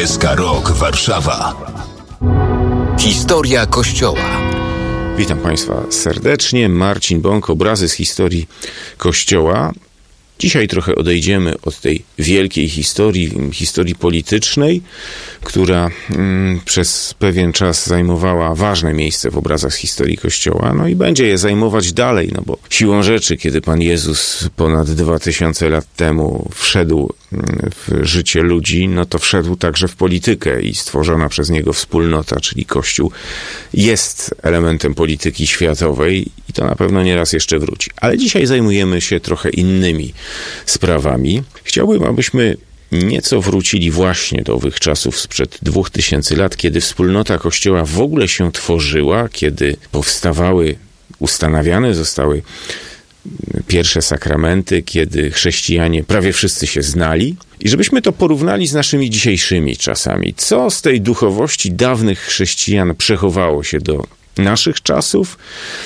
SK Rok Warszawa. Historia Kościoła. Witam Państwa serdecznie. Marcin Bąk, obrazy z historii Kościoła. Dzisiaj trochę odejdziemy od tej wielkiej historii politycznej, która przez pewien czas zajmowała ważne miejsce w obrazach z historii Kościoła, no i będzie je zajmować dalej, no bo siłą rzeczy, kiedy Pan Jezus ponad 2000 lat temu wszedł w życie ludzi, no to wszedł także w politykę i stworzona przez Niego wspólnota, czyli Kościół, jest elementem polityki światowej i to na pewno nieraz jeszcze wróci. Ale dzisiaj zajmujemy się trochę innymi sprawami. Chciałbym, abyśmy nieco wrócili właśnie do owych czasów sprzed 2000 lat, kiedy wspólnota Kościoła w ogóle się tworzyła, kiedy powstawały, ustanawiane zostały pierwsze sakramenty, kiedy chrześcijanie prawie wszyscy się znali i żebyśmy to porównali z naszymi dzisiejszymi czasami. Co z tej duchowości dawnych chrześcijan przechowało się do naszych czasów?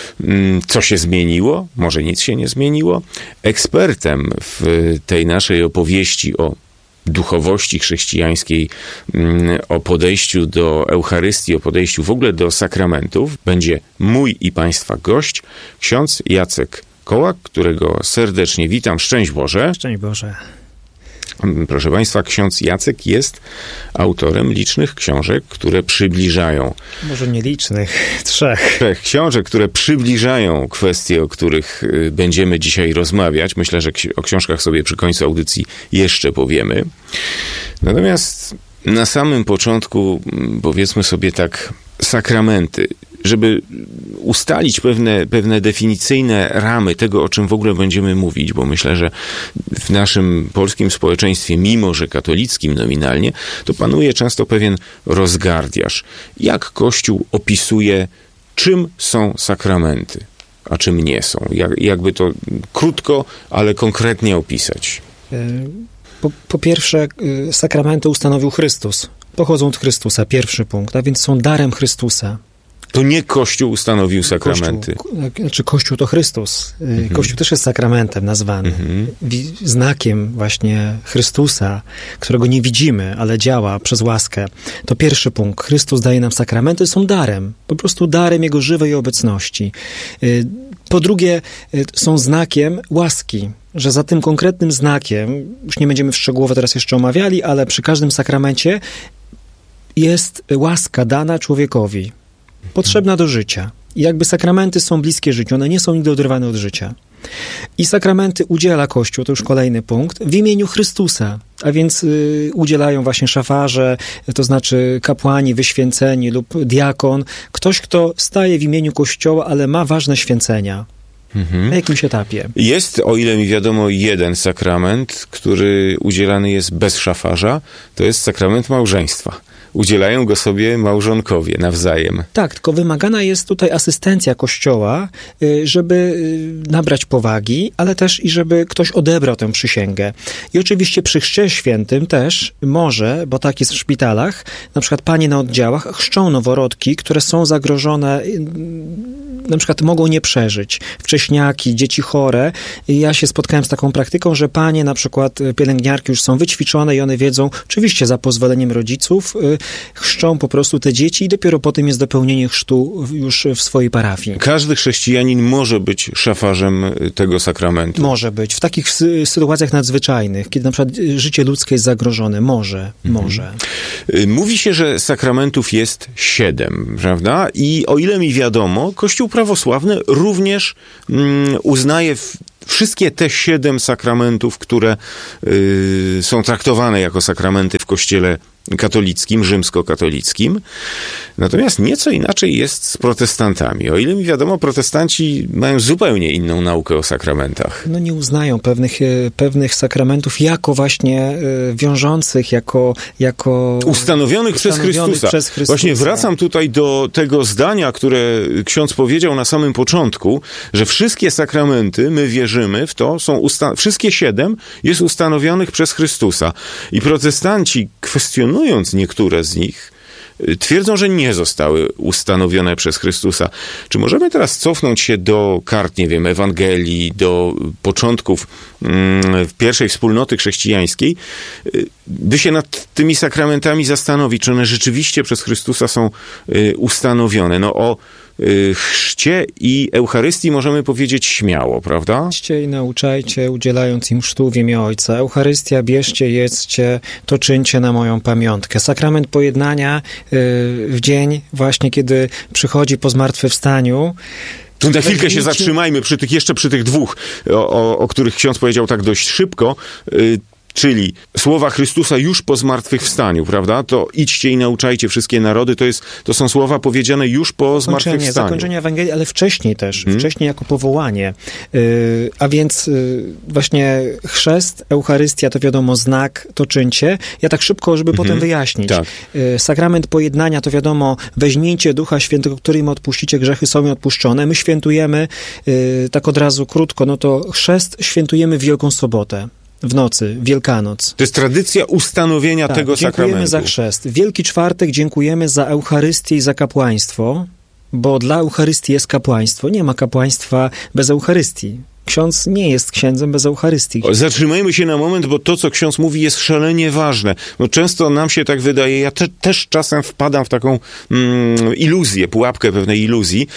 Co się zmieniło? Może nic się nie zmieniło? Ekspertem w tej naszej opowieści o duchowości chrześcijańskiej, o podejściu do Eucharystii, o podejściu w ogóle do sakramentów będzie mój i Państwa gość, ksiądz Jacek Kołak, którego serdecznie witam. Szczęść Boże. Szczęść Boże. Proszę Państwa, ksiądz Jacek jest autorem licznych książek, które przybliżają... Może nie licznych, trzech książek, które przybliżają kwestie, o których będziemy dzisiaj rozmawiać. Myślę, że o książkach sobie przy końcu audycji jeszcze powiemy. Natomiast na samym początku, powiedzmy sobie tak, sakramenty. Żeby ustalić pewne definicyjne ramy tego, o czym w ogóle będziemy mówić, bo myślę, że w naszym polskim społeczeństwie, mimo że katolickim nominalnie, to panuje często pewien rozgardiaż. Jak Kościół opisuje, czym są sakramenty, a czym nie są? Jakby to krótko, ale konkretnie opisać? Po pierwsze, sakramenty ustanowił Chrystus. Pochodzą od Chrystusa, pierwszy punkt, a więc są darem Chrystusa. To nie Kościół ustanowił sakramenty. Kościół to Chrystus. Kościół też jest sakramentem nazwany. Znakiem właśnie Chrystusa, którego nie widzimy, ale działa przez łaskę. To pierwszy punkt. Chrystus daje nam sakramenty, są darem. Po prostu darem Jego żywej obecności. Po drugie, są znakiem łaski. Że za tym konkretnym znakiem, już nie będziemy szczegółowo teraz jeszcze omawiali, ale przy każdym sakramencie jest łaska dana człowiekowi. Potrzebna do życia. I jakby sakramenty są bliskie życiu, one nie są nigdy oderwane od życia. I sakramenty udziela Kościół, to już kolejny punkt, w imieniu Chrystusa. A więc udzielają właśnie szafarze, to znaczy kapłani wyświęceni lub diakon. Ktoś, kto staje w imieniu Kościoła, ale ma ważne święcenia. Na jakimś etapie. Jest, o ile mi wiadomo, jeden sakrament, który udzielany jest bez szafarza, to jest sakrament małżeństwa. Udzielają go sobie małżonkowie nawzajem. Tak, tylko wymagana jest tutaj asystencja Kościoła, żeby nabrać powagi, ale też i żeby ktoś odebrał tę przysięgę. I oczywiście przy chrzcie świętym też może, bo tak jest w szpitalach, na przykład panie na oddziałach chrzczą noworodki, które są zagrożone, na przykład mogą nie przeżyć. Wcześniaki, dzieci chore. Ja się spotkałem z taką praktyką, że panie, na przykład pielęgniarki już są wyćwiczone i one wiedzą, oczywiście za pozwoleniem rodziców, chrzczą po prostu te dzieci i dopiero potem jest dopełnienie chrztu już w swojej parafii. Każdy chrześcijanin może być szafarzem tego sakramentu. Może być. W takich sytuacjach nadzwyczajnych, kiedy na przykład życie ludzkie jest zagrożone. Może. Mówi się, że sakramentów jest 7, prawda? I o ile mi wiadomo, Kościół prawosławny również uznaje wszystkie te 7 sakramentów, które są traktowane jako sakramenty w Kościele katolickim, rzymskokatolickim. Natomiast nieco inaczej jest z protestantami. O ile mi wiadomo, protestanci mają zupełnie inną naukę o sakramentach. No nie uznają pewnych sakramentów jako właśnie wiążących, jako ustanowionych przez Chrystusa. Właśnie wracam tutaj do tego zdania, które ksiądz powiedział na samym początku, że wszystkie sakramenty, my wierzymy w to, wszystkie 7 jest ustanowionych przez Chrystusa. I protestanci, kwestionując niektóre z nich, twierdzą, że nie zostały ustanowione przez Chrystusa. Czy możemy teraz cofnąć się do kart, nie wiem, Ewangelii, do początków pierwszej wspólnoty chrześcijańskiej, by się nad tymi sakramentami zastanowić, czy one rzeczywiście przez Chrystusa są ustanowione. No o chrzcie i Eucharystii możemy powiedzieć śmiało, prawda? Idźcie i nauczajcie, udzielając im chrztu w imię Ojca. Eucharystia bierzcie, jedzcie, to czyńcie na moją pamiątkę. Sakrament pojednania w dzień właśnie, kiedy przychodzi po zmartwychwstaniu. Tu na chwilkę się zatrzymajmy przy tych dwóch, o których ksiądz powiedział tak dość szybko. Czyli słowa Chrystusa już po zmartwychwstaniu, prawda? To idźcie i nauczajcie wszystkie narody. To są słowa powiedziane już po zmartwychwstaniu. Zakończenie Ewangelii, ale wcześniej też. Wcześniej jako powołanie. A więc właśnie chrzest, Eucharystia to wiadomo znak, to czyńcie. Ja tak szybko, żeby potem wyjaśnić. Tak. Sakrament pojednania to wiadomo weźmijcie Ducha Świętego, którym odpuścicie grzechy, są mi odpuszczone. My świętujemy, tak od razu krótko, no to chrzest świętujemy w Wielką Sobotę. W nocy, Wielkanoc. To jest tradycja ustanowienia tego sakramentu. Dziękujemy za chrzest. Wielki Czwartek dziękujemy za Eucharystię i za kapłaństwo, bo dla Eucharystii jest kapłaństwo. Nie ma kapłaństwa bez Eucharystii. Ksiądz nie jest księdzem bez Eucharystii. Zatrzymajmy się na moment, bo to, co ksiądz mówi, jest szalenie ważne. No często nam się tak wydaje, ja też czasem wpadam w taką iluzję, pułapkę pewnej iluzji,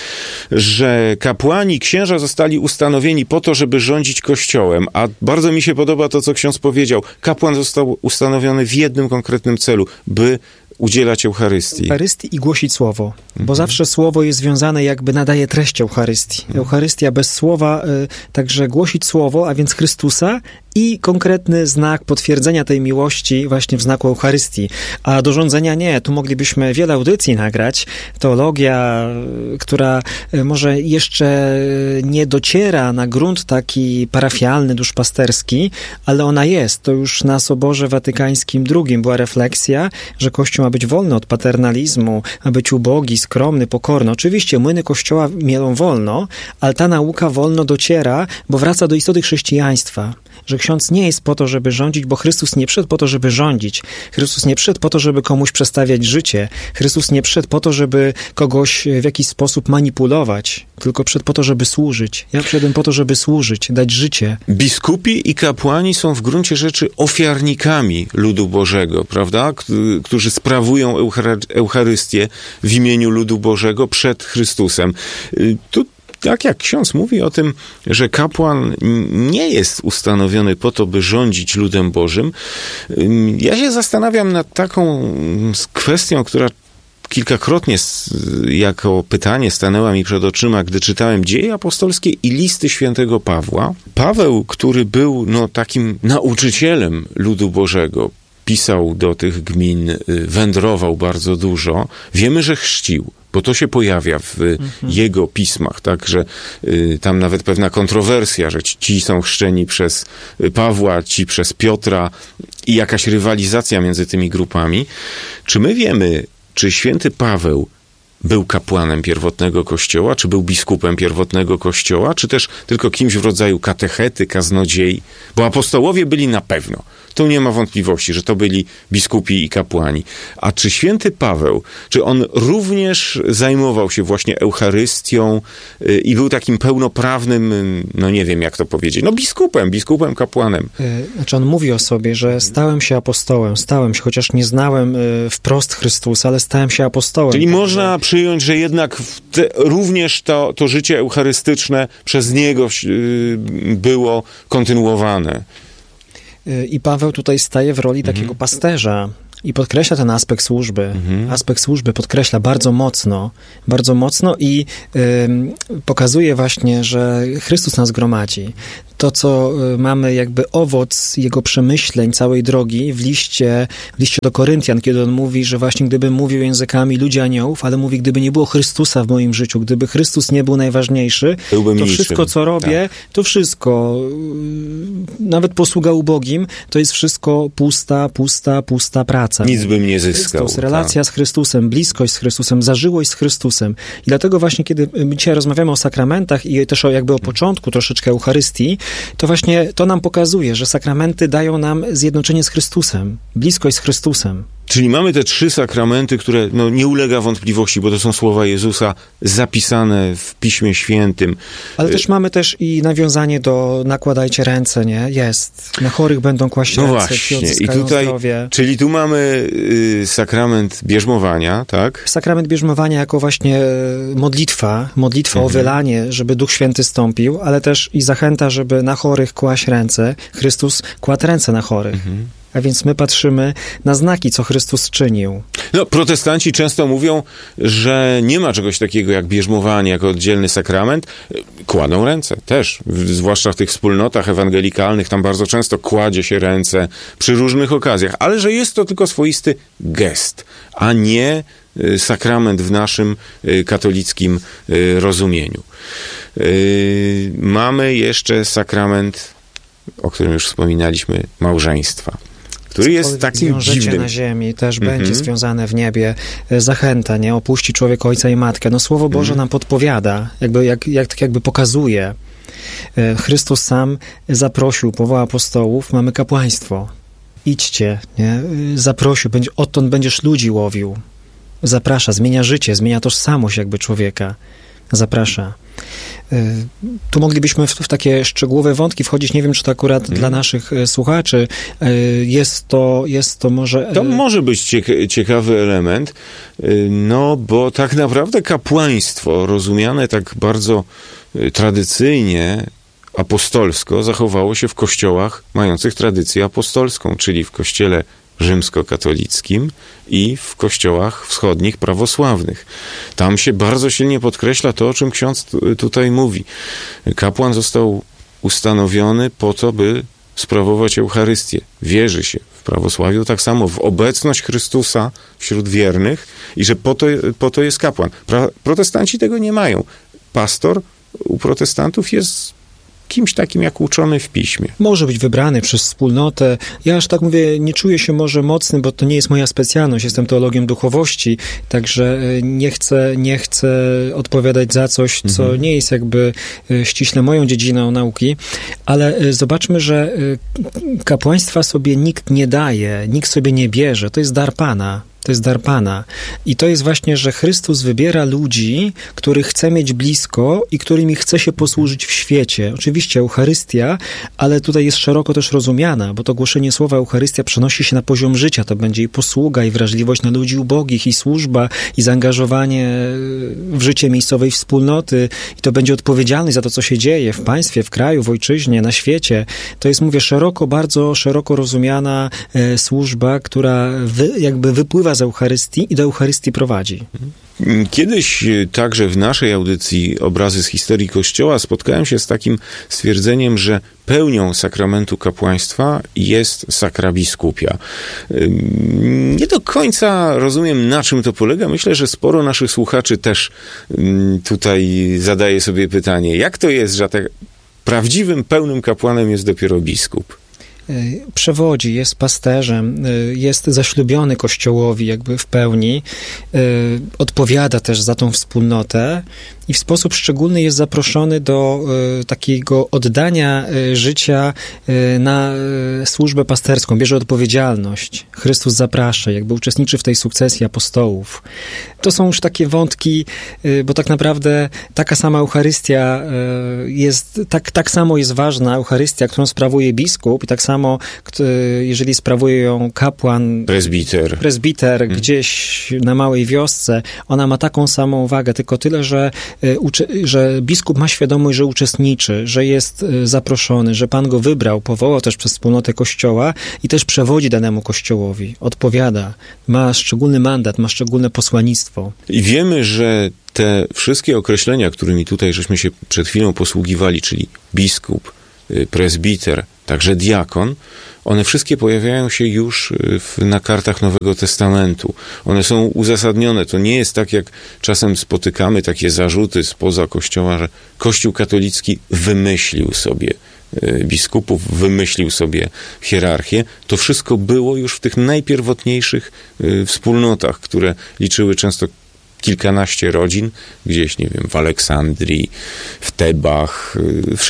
że kapłani, księża zostali ustanowieni po to, żeby rządzić Kościołem, a bardzo mi się podoba to, co ksiądz powiedział. Kapłan został ustanowiony w jednym konkretnym celu, by udzielać Eucharystii. I głosić Słowo, bo zawsze Słowo jest związane, jakby nadaje treść Eucharystii. Eucharystia bez Słowa, także głosić Słowo, a więc Chrystusa i konkretny znak potwierdzenia tej miłości właśnie w znaku Eucharystii. A do rządzenia nie. Tu moglibyśmy wiele audycji nagrać. Teologia, która może jeszcze nie dociera na grunt taki parafialny, duszpasterski, ale ona jest. To już na Soborze Watykańskim II była refleksja, że Kościół ma być wolny od paternalizmu, ma być ubogi, skromny, pokorny. Oczywiście młyny Kościoła mielą wolno, ale ta nauka wolno dociera, bo wraca do istoty chrześcijaństwa. Że ksiądz nie jest po to, żeby rządzić, bo Chrystus nie przyszedł po to, żeby rządzić. Chrystus nie przyszedł po to, żeby komuś przestawiać życie. Chrystus nie przyszedł po to, żeby kogoś w jakiś sposób manipulować, tylko przyszedł po to, żeby służyć. Ja przyszedłem po to, żeby służyć, dać życie. Biskupi i kapłani są w gruncie rzeczy ofiarnikami ludu Bożego, prawda? Którzy sprawują Eucharystię w imieniu ludu Bożego przed Chrystusem. Tu tak jak ksiądz mówi o tym, że kapłan nie jest ustanowiony po to, by rządzić ludem Bożym, ja się zastanawiam nad taką kwestią, która kilkakrotnie jako pytanie stanęła mi przed oczyma, gdy czytałem Dzieje Apostolskie i listy świętego Pawła. Paweł, który był takim nauczycielem ludu Bożego, pisał do tych gmin, wędrował bardzo dużo. Wiemy, że chrzcił, bo to się pojawia w jego pismach, tak, że tam nawet pewna kontrowersja, że ci są chrzczeni przez Pawła, ci przez Piotra i jakaś rywalizacja między tymi grupami. Czy my wiemy, czy święty Paweł był kapłanem pierwotnego Kościoła, czy był biskupem pierwotnego Kościoła, czy też tylko kimś w rodzaju katechety, kaznodziei? Bo apostołowie byli na pewno. Tu nie ma wątpliwości, że to byli biskupi i kapłani. A czy święty Paweł, czy on również zajmował się właśnie Eucharystią i był takim pełnoprawnym, nie wiem jak to powiedzieć, biskupem, kapłanem? Znaczy on mówi o sobie, że stałem się apostołem, chociaż nie znałem wprost Chrystusa, ale stałem się apostołem. Czyli można przyjąć, że jednak również to życie eucharystyczne przez niego było kontynuowane. I Paweł tutaj staje w roli takiego pasterza i podkreśla ten aspekt służby. Aspekt służby podkreśla bardzo mocno i pokazuje właśnie, że Chrystus nas gromadzi. To, co mamy jakby owoc jego przemyśleń całej drogi w liście do Koryntian, kiedy on mówi, że właśnie gdybym mówił językami ludzi aniołów, ale mówi, gdyby nie było Chrystusa w moim życiu, gdyby Chrystus nie był najważniejszy, to wszystko, co robię, to wszystko, nawet posługa ubogim, to jest wszystko pusta praca. Nic bym nie zyskał. Chrystus, relacja z Chrystusem, bliskość z Chrystusem, zażyłość z Chrystusem. I dlatego właśnie, kiedy my dzisiaj rozmawiamy o sakramentach i też o początku troszeczkę Eucharystii, to właśnie to nam pokazuje, że sakramenty dają nam zjednoczenie z Chrystusem, bliskość z Chrystusem. Czyli mamy te 3 sakramenty, które nie ulega wątpliwości, bo to są słowa Jezusa zapisane w Piśmie Świętym. Ale też mamy też i nawiązanie do nakładajcie ręce, nie? Jest. Na chorych będą kłaść ręce, właśnie. ci odzyskają zdrowie. Czyli tu mamy sakrament bierzmowania, tak? Sakrament bierzmowania jako właśnie modlitwa o wylanie, żeby Duch Święty stąpił, ale też i zachęta, żeby na chorych kłaść ręce. Chrystus kładł ręce na chorych. A więc my patrzymy na znaki, co Chrystus czynił. Protestanci często mówią, że nie ma czegoś takiego jak bierzmowanie, jako oddzielny sakrament. Kładą ręce też, zwłaszcza w tych wspólnotach ewangelikalnych, tam bardzo często kładzie się ręce przy różnych okazjach, ale że jest to tylko swoisty gest, a nie sakrament w naszym katolickim rozumieniu. Mamy jeszcze sakrament, o którym już wspominaliśmy, małżeństwa, który jest takim dziwnym. Na ziemi też będzie związane w niebie. Zachęta, nie? Opuści człowiek ojca i matkę. Słowo Boże nam podpowiada, jakby pokazuje. Chrystus sam zaprosił, powołał apostołów, mamy kapłaństwo. Idźcie, nie? Zaprosił, odtąd będziesz ludzi łowił. Zaprasza, zmienia życie, zmienia tożsamość jakby człowieka. Zaprasza. Tu moglibyśmy w takie szczegółowe wątki wchodzić. Nie wiem, czy to akurat dla naszych słuchaczy jest to może... To może być ciekawy element, bo tak naprawdę kapłaństwo rozumiane tak bardzo tradycyjnie, apostolsko, zachowało się w kościołach mających tradycję apostolską, czyli w kościele rzymskokatolickim i w kościołach wschodnich prawosławnych. Tam się bardzo silnie podkreśla to, o czym ksiądz tutaj mówi. Kapłan został ustanowiony po to, by sprawować Eucharystię. Wierzy się w prawosławiu tak samo w obecność Chrystusa wśród wiernych i że po to jest kapłan. Protestanci tego nie mają. Pastor u protestantów jest kimś takim jak uczony w piśmie. Może być wybrany przez wspólnotę. Ja aż tak mówię, nie czuję się może mocny, bo to nie jest moja specjalność. Jestem teologiem duchowości, także nie chcę odpowiadać za coś, co nie jest jakby ściśle moją dziedziną nauki, ale zobaczmy, że kapłaństwa sobie nikt nie daje, nikt sobie nie bierze. To jest dar Pana. To jest dar Pana. I to jest właśnie, że Chrystus wybiera ludzi, których chce mieć blisko i którymi chce się posłużyć w świecie. Oczywiście Eucharystia, ale tutaj jest szeroko też rozumiana, bo to głoszenie słowa Eucharystia przenosi się na poziom życia. To będzie i posługa, i wrażliwość na ludzi ubogich, i służba, i zaangażowanie w życie miejscowej wspólnoty. I to będzie odpowiedzialność za to, co się dzieje w państwie, w kraju, w ojczyźnie, na świecie. To jest, mówię, bardzo szeroko rozumiana służba, która jakby wypływa z Eucharystii i do Eucharystii prowadzi. Kiedyś także w naszej audycji Obrazy z historii Kościoła spotkałem się z takim stwierdzeniem, że pełnią sakramentu kapłaństwa jest sakra biskupia. Nie do końca rozumiem, na czym to polega. Myślę, że sporo naszych słuchaczy też tutaj zadaje sobie pytanie, jak to jest, że tak prawdziwym, pełnym kapłanem jest dopiero biskup? Przewodzi, jest pasterzem, jest zaślubiony Kościołowi jakby w pełni, odpowiada też za tą wspólnotę i w sposób szczególny jest zaproszony do takiego oddania życia na służbę pasterską, bierze odpowiedzialność. Chrystus zaprasza, jakby uczestniczy w tej sukcesji apostołów. To są już takie wątki, bo tak naprawdę taka sama Eucharystia jest, tak samo jest ważna Eucharystia, którą sprawuje biskup i tak samo jeżeli sprawuje ją kapłan, prezbiter gdzieś na małej wiosce, ona ma taką samą wagę, tylko tyle, że biskup ma świadomość, że uczestniczy, że jest zaproszony, że Pan go wybrał, powołał też przez wspólnotę Kościoła i też przewodzi danemu Kościołowi, odpowiada, ma szczególny mandat, ma szczególne posłannictwo. I wiemy, że te wszystkie określenia, którymi tutaj żeśmy się przed chwilą posługiwali, czyli biskup, prezbiter, także diakon, one wszystkie pojawiają się już na kartach Nowego Testamentu. One są uzasadnione. To nie jest tak, jak czasem spotykamy takie zarzuty spoza Kościoła, że Kościół katolicki wymyślił sobie biskupów, wymyślił sobie hierarchię. To wszystko było już w tych najpierwotniejszych wspólnotach, które liczyły często kilkanaście rodzin, gdzieś, nie wiem, w Aleksandrii, w Tebach,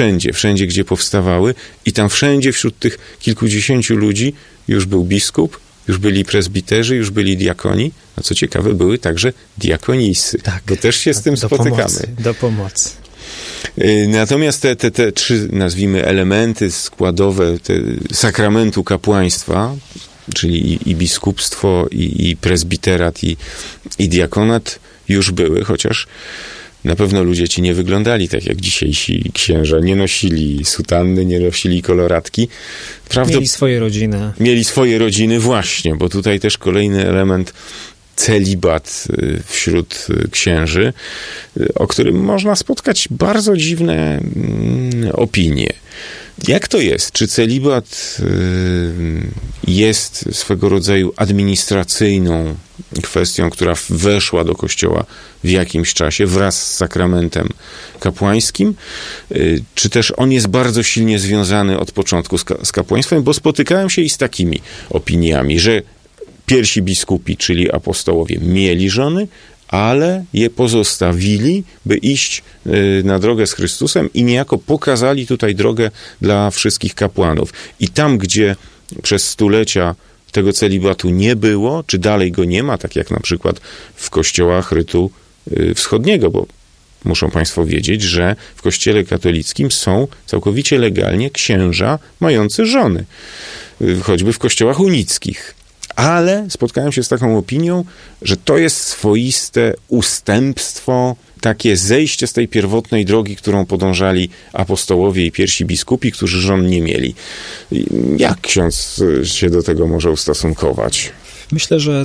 wszędzie, gdzie powstawały i tam wszędzie wśród tych kilkudziesięciu ludzi już był biskup, już byli presbiterzy, już byli diakoni, a co ciekawe, były także diakonisy, bo też się z tym spotykamy. Do pomocy. Natomiast te trzy, nazwijmy, elementy składowe sakramentu kapłaństwa, czyli i biskupstwo, i presbiterat, i diakonat już były, chociaż na pewno ludzie ci nie wyglądali tak jak dzisiejsi księża. Nie nosili sutanny, nie nosili koloratki. Mieli swoje rodziny. Mieli swoje rodziny, właśnie, bo tutaj też kolejny element, celibat wśród księży, o którym można spotkać bardzo dziwne opinie. Jak to jest? Czy celibat jest swego rodzaju administracyjną kwestią, która weszła do Kościoła w jakimś czasie wraz z sakramentem kapłańskim? Czy też on jest bardzo silnie związany od początku z kapłaństwem? Bo spotykałem się i z takimi opiniami, że pierwsi biskupi, czyli apostołowie, mieli żony, ale je pozostawili, by iść na drogę z Chrystusem i niejako pokazali tutaj drogę dla wszystkich kapłanów. I tam, gdzie przez stulecia tego celibatu nie było, czy dalej go nie ma, tak jak na przykład w kościołach rytu wschodniego, bo muszą państwo wiedzieć, że w kościele katolickim są całkowicie legalnie księża mający żony, choćby w kościołach unickich. Ale spotkałem się z taką opinią, że to jest swoiste ustępstwo, takie zejście z tej pierwotnej drogi, którą podążali apostołowie i pierwsi biskupi, którzy żon nie mieli. Jak ksiądz się do tego może ustosunkować? Myślę, że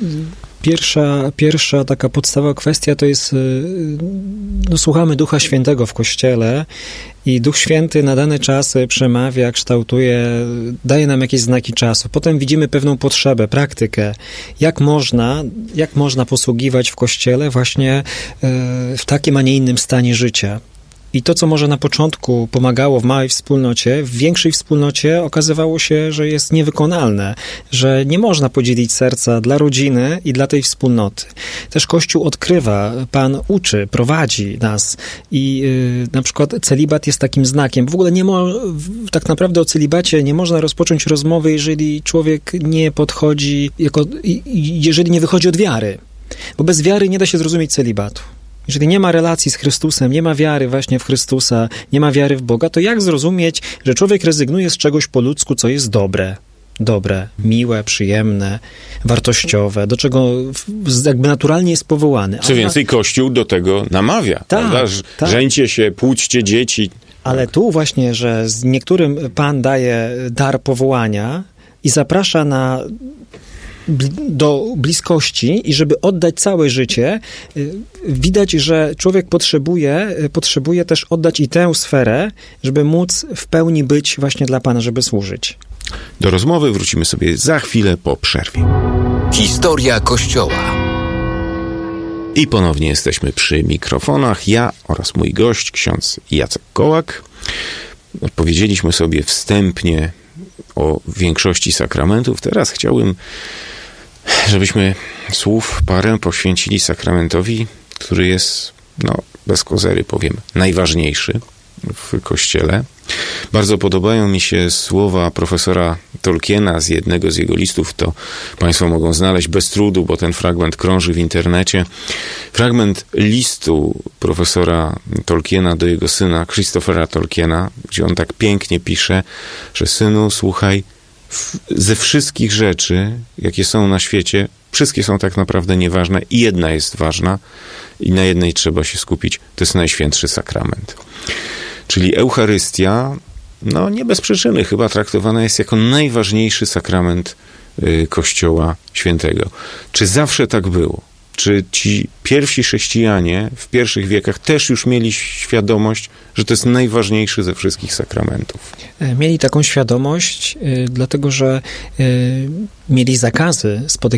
pierwsza taka podstawowa kwestia to jest, słuchamy Ducha Świętego w Kościele i Duch Święty na dane czasy przemawia, kształtuje, daje nam jakieś znaki czasu. Potem widzimy pewną potrzebę, praktykę, jak można posługiwać w Kościele właśnie w takim, a nie innym stanie życia. I to, co może na początku pomagało w małej wspólnocie, w większej wspólnocie okazywało się, że jest niewykonalne, że nie można podzielić serca dla rodziny i dla tej wspólnoty. Też Kościół odkrywa, Pan uczy, prowadzi nas i na przykład celibat jest takim znakiem. W ogóle tak naprawdę o celibacie nie można rozpocząć rozmowy, jeżeli człowiek nie podchodzi, jeżeli nie wychodzi od wiary. Bo bez wiary nie da się zrozumieć celibatu. Jeżeli nie ma relacji z Chrystusem, nie ma wiary właśnie w Chrystusa, nie ma wiary w Boga, to jak zrozumieć, że człowiek rezygnuje z czegoś po ludzku, co jest dobre, miłe, przyjemne, wartościowe, do czego jakby naturalnie jest powołany. Co więcej, Kościół do tego namawia, prawda? Żeńcie się, płóćcie dzieci. Ale tu właśnie, że niektórym Pan daje dar powołania i zaprasza do bliskości i żeby oddać całe życie, widać, że człowiek potrzebuje też oddać i tę sferę, żeby móc w pełni być właśnie dla Pana, żeby służyć. Do rozmowy wrócimy sobie za chwilę po przerwie. Historia Kościoła. I ponownie jesteśmy przy mikrofonach. Ja oraz mój gość, ksiądz Jacek Kołak. Powiedzieliśmy sobie wstępnie o większości sakramentów. Teraz chciałbym, żebyśmy słów parę poświęcili sakramentowi, który jest, bez kozery powiem, najważniejszy w Kościele. Bardzo podobają mi się słowa profesora Tolkiena z jednego z jego listów. To państwo mogą znaleźć bez trudu, bo ten fragment krąży w internecie. Fragment listu profesora Tolkiena do jego syna, Christophera Tolkiena, gdzie on tak pięknie pisze, że synu, słuchaj, ze wszystkich rzeczy, jakie są na świecie, wszystkie są tak naprawdę nieważne i jedna jest ważna i na jednej trzeba się skupić. To jest Najświętszy Sakrament. Czyli Eucharystia, nie bez przyczyny chyba traktowana jest jako najważniejszy sakrament Kościoła Świętego. Czy zawsze tak było? Czy ci pierwsi chrześcijanie w pierwszych wiekach też już mieli świadomość, że to jest najważniejszy ze wszystkich sakramentów? Mieli taką świadomość, dlatego że mieli zakazy